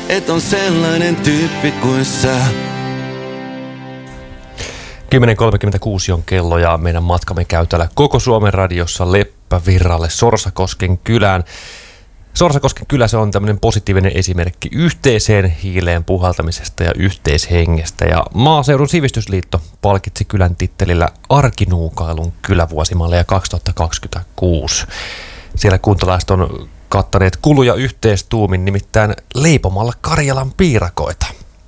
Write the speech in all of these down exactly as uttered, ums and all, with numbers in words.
et on sellainen tyyppi kuin sä. kymmenen kolmekymmentäkuusi on kello ja meidän matkamme käy täällä Koko Suomen radiossa Leppävirralle Sorsakosken kylään. Sorsakosken kylä, se on tämmöinen positiivinen esimerkki yhteiseen hiileen puhaltamisesta ja yhteishengestä. Ja Maaseudun sivistysliitto palkitsi kylän tittelillä Arkinuukailun kylävuosimallia kaksituhattakaksikymmentäkuusi. Siellä kuntalaiset on kattaneet kuluja yhteistuumin, nimittäin leipomalla Karjalan piirakoita.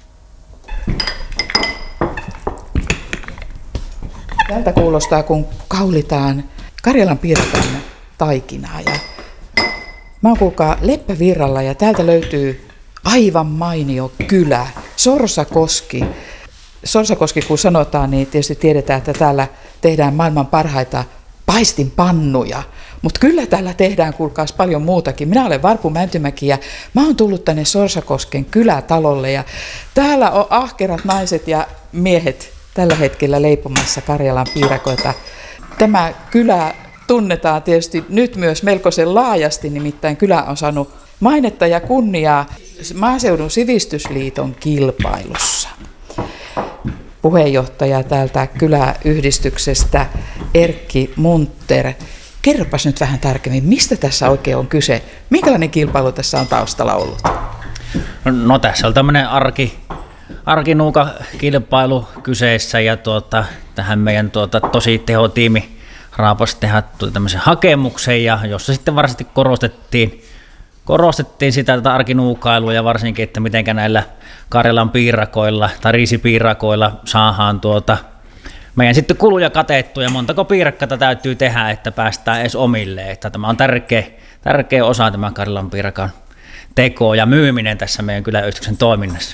Tältä kuulostaa, kun kaulitaan Karjalan piirakan taikinaa. Ja mä oon kuulkaa Leppävirralla ja täältä löytyy aivan mainio kylä, Sorsakoski. Sorsakoski kun sanotaan, niin tietysti tiedetään, että täällä tehdään maailman parhaita paistinpannuja. Mutta kyllä täällä tehdään, kuulkaas, paljon muutakin. Minä olen Varpu Mäntymäki ja mä oon tullut tänne Sorsakosken kylätalolle. Ja täällä on ahkerat naiset ja miehet tällä hetkellä leipomassa Karjalan piirakoita. Tämä kylä tunnetaan tietysti nyt myös melkoisen laajasti, nimittäin kylä on saanut mainetta ja kunniaa Maaseudun sivistysliiton kilpailussa. Puheenjohtaja täältä kyläyhdistyksestä Erkki Munter. Kerropas nyt vähän tarkemmin, mistä tässä oikein on kyse? Minkälainen kilpailu tässä on taustalla ollut? No tässä on tämmöinen arki, arkinuuka-kilpailu kyseessä ja tuota, tähän meidän tuota, tosi tehotiimi raapasi tehdä tämmöisen hakemuksen, ja jossa sitten varsinaisesti korostettiin, korostettiin sitä tätä arkinuukailua ja varsinkin, että miten näillä Karjalan piirakoilla tai riisipiirakoilla saadaan tuota, meidän sitten kuluja katettua ja montako piirakkata täytyy tehdä, että päästään edes omille. Että tämä on tärkeä, tärkeä osa tämä Karjalan piirakan teko ja myyminen tässä meidän kyläyhdistyksen toiminnassa.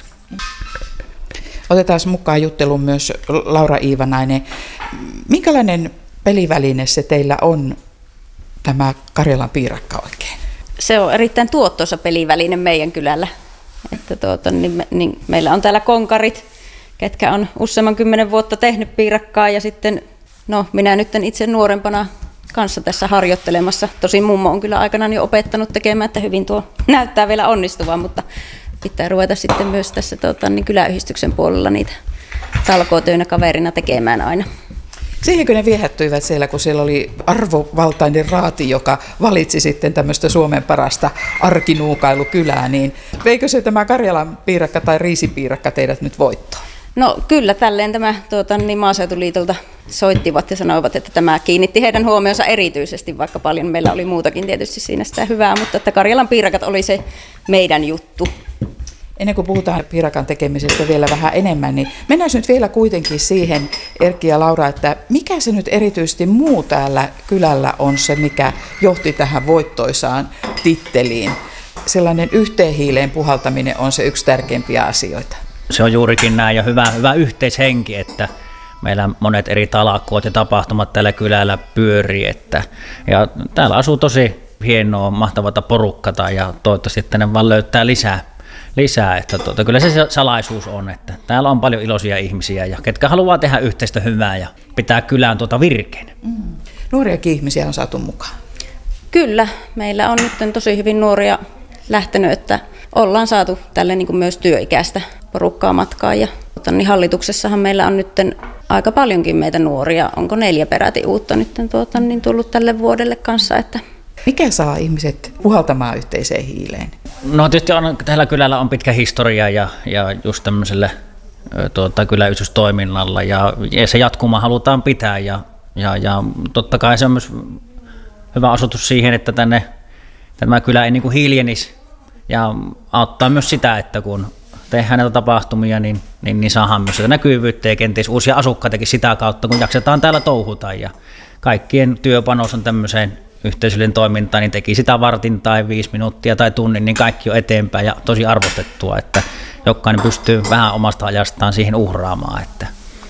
Otetaan mukaan jutteluun myös Laura Iivanainen. Minkälainen peliväline se teillä on, tämä Karjalan piirakka oikein? Se on erittäin tuottoisa peliväline meidän kylällä. Että tuota, niin me, niin meillä on täällä konkarit, ketkä on useamman kymmenen vuotta tehnyt piirakkaa, ja sitten no, minä nyt itse nuorempana kanssa tässä harjoittelemassa. Tosin mummo on kyllä aikanaan jo opettanut tekemään, että hyvin tuo näyttää vielä onnistuvan, mutta pitää ruveta sitten myös tässä tuota, niin kyläyhdistyksen puolella niitä talkootöinä kaverina tekemään aina. Siihenkö ne viehättyivät siellä, kun siellä oli arvovaltainen raati, joka valitsi sitten tämmöistä Suomen parasta arkinuukailukylää, niin veikö se tämä Karjalan piirakka tai riisipiirakka teidät nyt voittoon? No kyllä, tälleen tämä tuota, niin Maaseutuliitolta soittivat ja sanoivat, että tämä kiinnitti heidän huomionsa erityisesti, vaikka paljon meillä oli muutakin tietysti siinä sitä hyvää, mutta että Karjalan piirakat oli se meidän juttu. Ennen kuin puhutaan piirakan tekemisestä vielä vähän enemmän, niin mennään nyt vielä kuitenkin siihen, Erkki ja Laura, että mikä se nyt erityisesti muu täällä kylällä on se, mikä johti tähän voittoisaan titteliin? Sellainen yhteen hiileen puhaltaminen on se yksi tärkeimpiä asioita. Se on juurikin näin, ja hyvä, hyvä yhteishenki, että meillä monet eri talkoot ja tapahtumat tällä kylällä pyörii. Että, ja täällä asuu tosi hienoa, mahtavaa porukkata, ja toivottavasti tänne vaan löytää lisää. lisää että tuota, kyllä se salaisuus on, että täällä on paljon iloisia ihmisiä, ja ketkä haluaa tehdä yhteistä hyvää ja pitää kylään tuota virkeänä. Mm. Nuoriakin ihmisiä on saatu mukaan. Kyllä, meillä on nyt tosi hyvin nuoria lähtenyt, että ollaan saatu tälle niin kuin myös työikäistä porukkaa matkaan, ja tuota, niin hallituksessahan meillä on nyt aika paljonkin meitä nuoria, onko neljä peräti uutta nyt tuota, niin tullut tälle vuodelle kanssa, että mikä saa ihmiset puhaltamaan yhteiseen hiileen? No tietysti on, tällä kylällä on pitkä historia ja, ja just tämmöiselle tuota, kyläyhdistystoiminnalla, ja, ja se jatkuma halutaan pitää, ja, ja, ja totta kai se on myös hyvä osoitus siihen, että tänne tämä kylä ei niin kuin hiljenisi, ja auttaa myös sitä, että kun tehdään näitä tapahtumia, niin, niin, niin saadaan myös sitä näkyvyyttä ja kenties uusia asukkaitakin sitä kautta, kun jaksetaan täällä touhuta, ja kaikkien työpanos on tämmöiseen yhteisöllinen toiminta, niin teki sitä vartin tai viisi minuuttia tai tunnin, niin kaikki on eteenpäin ja tosi arvostettua, että jokainen pystyy vähän omasta ajastaan siihen uhraamaan. Että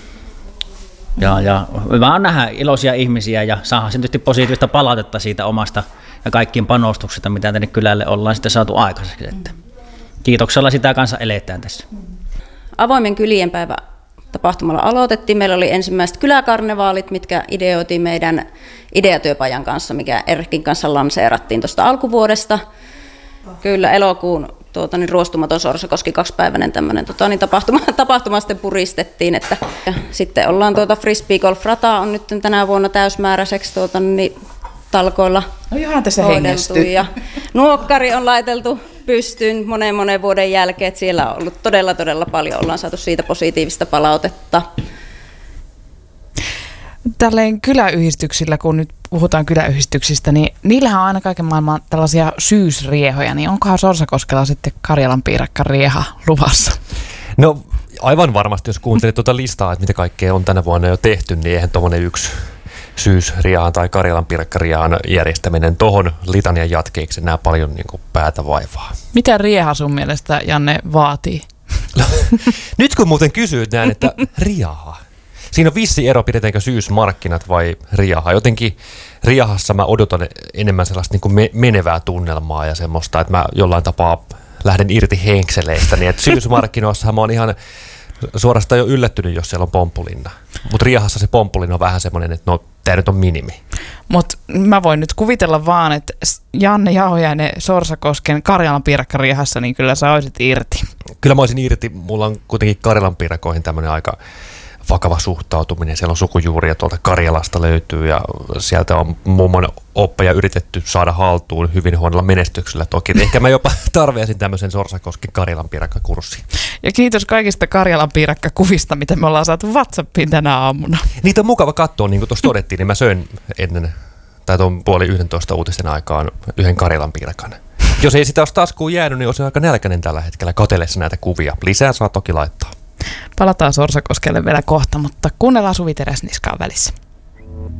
ja, ja hyvä on nähdä iloisia ihmisiä ja saada tietysti positiivista palautetta siitä omasta ja kaikkien panostuksista, mitä tänne kylälle ollaan sitten saatu aikaiseksi. Että kiitoksella sitä kanssa eletään tässä. Avoimen kylien päivä tapahtumalla aloitettiin. Meillä oli ensimmäiset kyläkarnevaalit, mitkä ideoitiin meidän ideatyöpajan kanssa, mikä Erkin kanssa lanseerattiin tuosta alkuvuodesta. Kyllä elokuun tuota, niin ruostumaton Sorsakoski kaksipäiväinen tämmöinen tota, niin tapahtuma, tapahtuma sitten puristettiin. Että, ja sitten ollaan tuota Frisbee Golf Rata on nyt tänä vuonna täysmääräiseksi tuota, niin talkoilla No johan tässä hengästyy. Ja nuokkari on laiteltu pystyyn monen monen vuoden jälkeen, että siellä on ollut todella todella paljon, ollaan saatu siitä positiivista palautetta. Tälleen kyläyhdistyksillä, kun nyt puhutaan kyläyhdistyksistä, niin niillähän on aina kaiken maailman tällaisia syysriehoja, niin onkohan Sorsakoskella sitten Karjalan piirakkarieha luvassa? No aivan varmasti, jos kuuntelit tuota listaa, että mitä kaikkea on tänä vuonna jo tehty, niin eihän tuommoinen yksi syysriahan tai Karjalan piirakkariahan järjestäminen tuohon litanian jatkeeksi enää paljon niin kuin päätä vaivaa. Mitä rieha sun mielestä, Janne, vaatii? Nyt kun muuten kysyit näin, että riaha. Siinä on vissi ero, pidetäänkö syysmarkkinat vai riaha. Jotenkin riahassa mä odotan enemmän sellaista niin kuin me- menevää tunnelmaa ja semmoista, että mä jollain tapaa lähden irti henkseleistä. Niin että syysmarkkinoissahan mä oon ihan suorastaan jo yllättynyt, jos siellä on pomppulinna. Mutta riahassa se pomppulinna on vähän semmoinen, että no tää nyt on minimi. Mutta mä voin nyt kuvitella vaan, että Janne Jauhiainen Sorsakosken Karjalan piirakkariehassa, niin kyllä sä oisit irti. Kyllä mä olisin irti. Mulla on kuitenkin Karjalan piirakoihin tämmöinen aika vakava suhtautuminen. Siellä on sukujuuria tuolta Karjalasta löytyy ja sieltä on mummon oppeja yritetty saada haltuun hyvin huonolla menestyksellä toki. Ehkä mä jopa tarveisin tämmöisen Sorsakosken Karjalan piirakkakurssin. Ja kiitos kaikista Karjalan piirakkakuvista, mitä me ollaan saatu WhatsAppiin tänä aamuna. Niitä on mukava katsoa, niin kuin tuossa todettiin, niin mä söin ennen, tai tuon puoli yhdentoista uutisten aikaan yhden Karjalan piirakan. Jos ei sitä olisi taskuun jäänyt, niin olisi aika nälkäinen tällä hetkellä katsellessa näitä kuvia. Lisää saa toki laittaa. Palataan Sorsakoskelle vielä kohta, mutta kuunnellaan Suvi Teräsniskaan välissä.